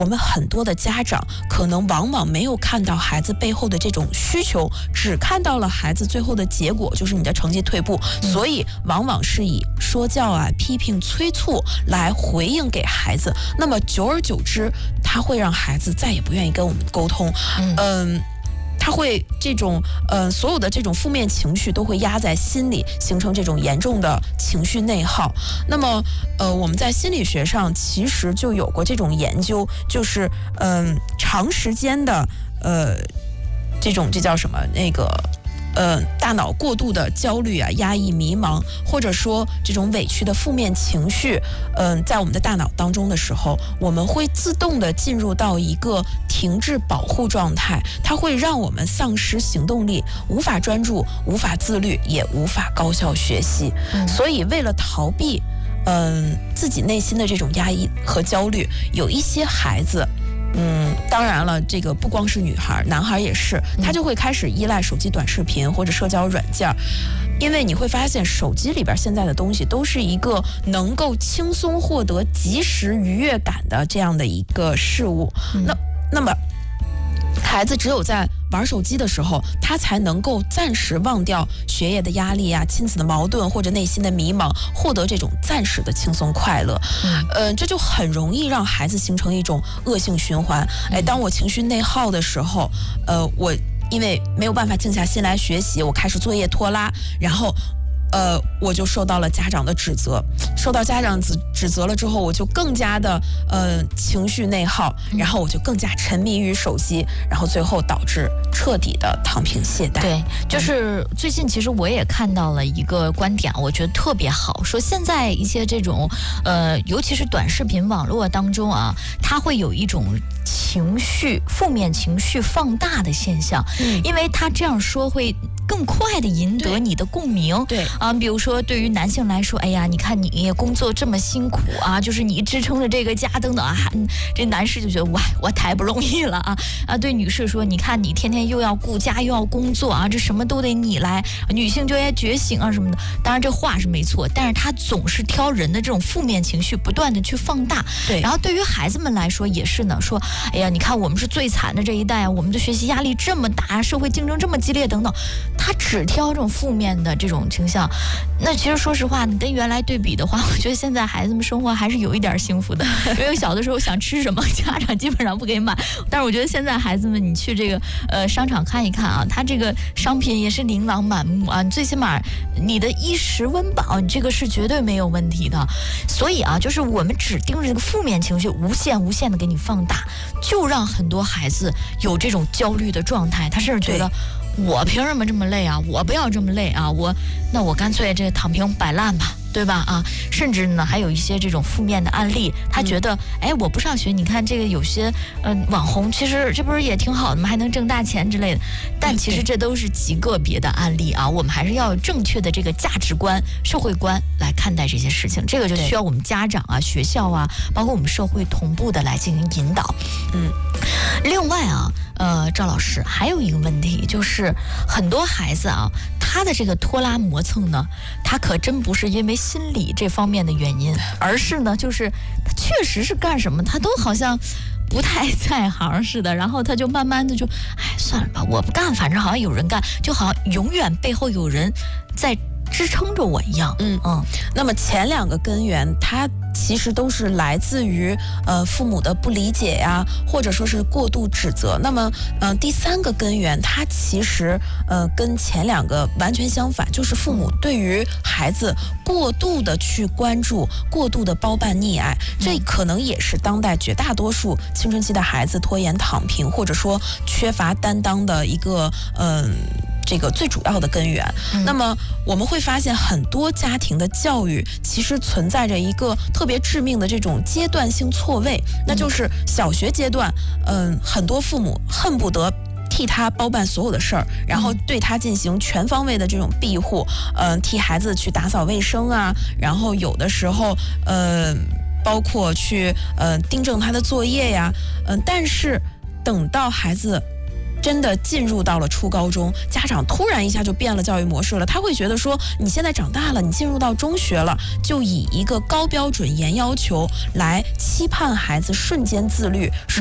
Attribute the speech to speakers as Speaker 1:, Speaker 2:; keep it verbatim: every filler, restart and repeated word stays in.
Speaker 1: 我们很多的家长可能往往没有看到孩子背后的这种需求，只看到了孩子最后的结果，就是你的成绩退步，嗯、所以往往是以说教啊、批评、催促来回应给孩子。那么久而久之，他会让孩子再也不愿意跟我们沟通。嗯。呃他会这种呃所有的这种负面情绪都会压在心里，形成这种严重的情绪内耗。那么呃我们在心理学上其实就有过这种研究，就是嗯、呃、长时间的呃这种这叫什么那个。呃，大脑过度的焦虑啊、压抑、迷茫，或者说这种委屈的负面情绪，嗯、呃，在我们的大脑当中的时候，我们会自动的进入到一个停滞保护状态，它会让我们丧失行动力，无法专注，无法自律，也无法高效学习。嗯、所以，为了逃避，嗯、呃，自己内心的这种压抑和焦虑，有一些孩子。嗯，当然了，这个不光是女孩，男孩也是，他就会开始依赖手机短视频或者社交软件，因为你会发现手机里边现在的东西都是一个能够轻松获得即时愉悦感的这样的一个事物。嗯、那那么，孩子只有在玩手机的时候，他才能够暂时忘掉学业的压力啊、亲子的矛盾或者内心的迷茫，获得这种暂时的轻松快乐。嗯，呃，这就很容易让孩子形成一种恶性循环。哎，当我情绪内耗的时候，呃，我因为没有办法静下心来学习，我开始作业拖拉，然后。呃，我就受到了家长的指责，受到家长指指责了之后，我就更加的呃情绪内耗，然后我就更加沉迷于手机，然后最后导致彻底的躺平懈怠。
Speaker 2: 对，就是最近其实我也看到了一个观点，我觉得特别好，说现在一些这种呃，尤其是短视频网络当中啊，它会有一种情绪负面情绪放大的现象，嗯、因为他这样说会更快的赢得你的共鸣。
Speaker 1: 对。
Speaker 2: 啊，比如说对于男性来说，哎呀，你看你工作这么辛苦啊，就是你支撑着这个家等等啊，这男士就觉得哇，我太不容易了啊啊！对女士说，你看你天天又要顾家又要工作啊，这什么都得你来，女性就该觉醒啊什么的。当然这话是没错，但是他总是挑人的这种负面情绪不断的去放大。
Speaker 1: 对，
Speaker 2: 然后对于孩子们来说也是呢，说，哎呀，你看我们是最惨的这一代啊，我们的学习压力这么大，社会竞争这么激烈等等，他只挑这种负面的这种倾向。那其实说实话，你跟原来对比的话，我觉得现在孩子们生活还是有一点幸福的。因为小的时候想吃什么，家长基本上不给买。但是我觉得现在孩子们，你去这个呃商场看一看啊，他这个商品也是琳琅满目啊。最起码你的衣食温饱，你这个是绝对没有问题的。所以啊，就是我们只盯着这个负面情绪，无限无限的给你放大，就让很多孩子有这种焦虑的状态。他甚至觉得。我凭什么这么累啊？我不要这么累啊！我那我干脆这个躺平摆烂吧，对吧？啊，甚至呢还有一些这种负面的案例，他觉得，哎、嗯，我不上学，你看这个有些嗯、呃、网红，其实这不是也挺好的吗？还能挣大钱之类的。但其实这都是极个别的案例啊，我们还是要有正确的这个价值观、社会观来看待这些事情。这个就需要我们家长啊、学校啊，包括我们社会同步的来进行引导。嗯，另外啊。呃，赵老师还有一个问题，就是很多孩子啊，他的这个拖拉磨蹭呢，他可真不是因为心理这方面的原因，而是呢，就是他确实是干什么，他都好像不太在行似的，然后他就慢慢的就，哎，算了吧，我不干，反正好像有人干，就好像永远背后有人在支撑着我一样。
Speaker 1: 嗯嗯。那么前两个根源，它其实都是来自于呃父母的不理解呀，或者说是过度指责。那么，嗯、呃，第三个根源，它其实呃跟前两个完全相反，就是父母对于孩子过度的去关注，过度的包办溺爱，这可能也是当代绝大多数青春期的孩子拖延躺平，或者说缺乏担当的一个嗯。呃这个最主要的根源、嗯、那么我们会发现很多家庭的教育其实存在着一个特别致命的这种阶段性错位、嗯、那就是小学阶段嗯，很多父母恨不得替他包办所有的事儿，然后对他进行全方位的这种庇护，嗯、呃，替孩子去打扫卫生啊，然后有的时候呃包括去呃订正他的作业呀，嗯、呃，但是等到孩子真的进入到了初高中，家长突然一下就变了教育模式了，他会觉得说，你现在长大了，你进入到中学了，就以一个高标准、严要求来期盼孩子瞬间自律。